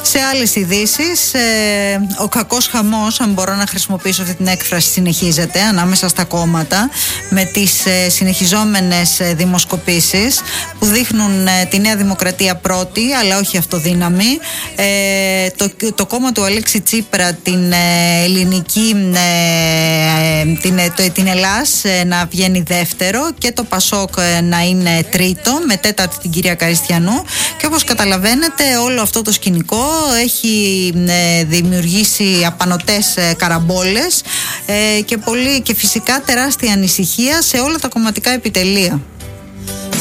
Σε άλλες ειδήσεις, ο κακός χαμός, αν μπορώ να χρησιμοποιήσω αυτή την έκφραση, συνεχίζεται ανάμεσα στα κόμματα με τις συνεχιζόμενες δημοσκοπήσεις που δείχνουν τη Νέα Δημοκρατία πρώτη, αλλά όχι αυτοδύναμη, το κόμμα του Αλέξη Τσίπρα, την ελληνική, την Ελλάς να βγαίνει δεύτερο και το Πασόκ να είναι τρίτο, με τέταρτη την κυρία Καριστιανού. Και όπως καταλαβαίνετε, όλο αυτό το σκηνικό έχει δημιουργήσει απανωτές καραμπόλες και φυσικά τεράστια ανησυχία σε όλα τα κομματικά επιτελεία.